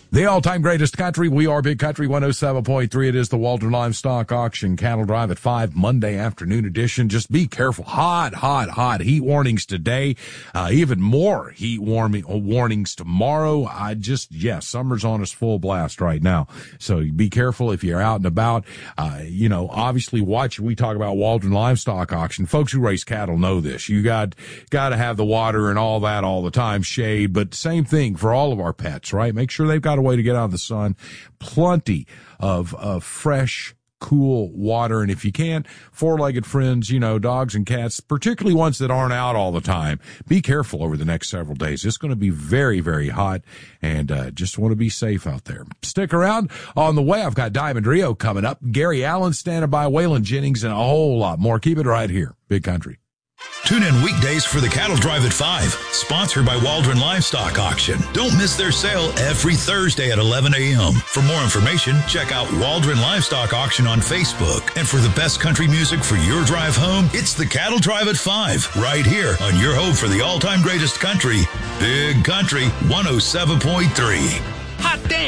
The all-time greatest country. We are Big Country 107.3. It is the Waldron Livestock Auction Cattle Drive at 5 Monday afternoon edition. Just be careful. Hot heat warnings today. Even more heat warnings tomorrow. Summer's on its full blast right now. So be careful if you're out and about. Obviously we talk about Waldron Livestock Auction. Folks who raise cattle know this. You got to have the water and all that all the time, shade, but same thing for all of our pets, right? Make sure they've got a way to get out of the sun. Plenty of fresh, cool water. And if you can, four-legged friends, dogs and cats, particularly ones that aren't out all the time, be careful over the next several days. It's going to be very, very hot, and just want to be safe out there. Stick around. On the way, I've got Diamond Rio coming up, Gary Allen standing by, Waylon Jennings, and a whole lot more. Keep it right here. Big Country. Tune in weekdays for the Cattle Drive at 5, sponsored by Waldron Livestock Auction. Don't miss their sale every Thursday at 11 a.m. For more information, check out Waldron Livestock Auction on Facebook. And for the best country music for your drive home, it's the Cattle Drive at 5, right here on your home for the all-time greatest country, Big Country 107.3. Hot damn!